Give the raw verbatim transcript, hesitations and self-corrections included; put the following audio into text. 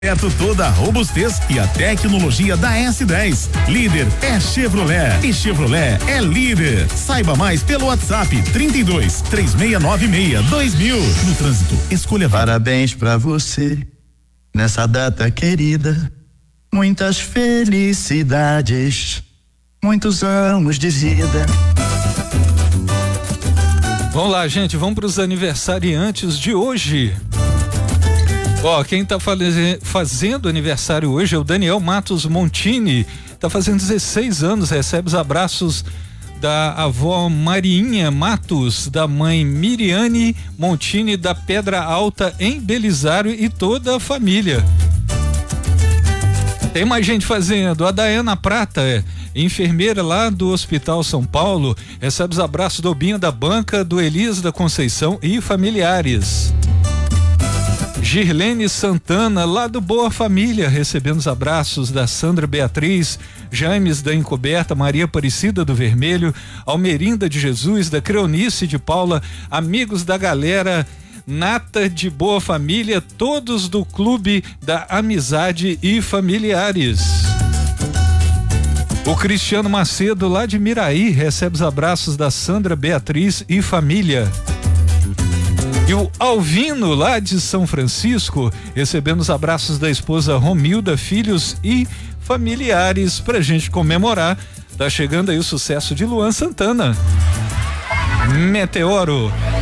Certo, toda a robustez e a tecnologia da S dez. Líder é Chevrolet e Chevrolet é líder. Saiba mais pelo WhatsApp trinta e dois, três seis nove seis, dois mil. No trânsito, escolha. Parabéns pra você nessa data querida. Muitas felicidades, muitos anos de vida. Vamos lá, gente, vamos para os aniversariantes de hoje. Ó, quem tá fazendo aniversário hoje é o Daniel Matos Montini, tá fazendo dezesseis anos, recebe os abraços da avó Mariinha Matos, da mãe Miriane Montini da Pedra Alta em Belisário e toda a família. Tem mais gente fazendo, a Daiana Prata, enfermeira lá do Hospital São Paulo, recebe os abraços do Obinho da Banca, do Elias da Conceição e familiares. Girlene Santana, lá do Boa Família, recebendo os abraços da Sandra Beatriz, James da Encoberta, Maria Aparecida do Vermelho, Almerinda de Jesus, da Creonice de Paula, amigos da galera Nata de Boa Família, todos do Clube da Amizade e familiares. O Cristiano Macedo, lá de Miraí, recebe os abraços da Sandra Beatriz e família. E o Alvino, lá de São Francisco, recebendo os abraços da esposa Romilda, filhos e familiares, pra gente comemorar. Tá chegando aí o sucesso de Luan Santana. Meteoro.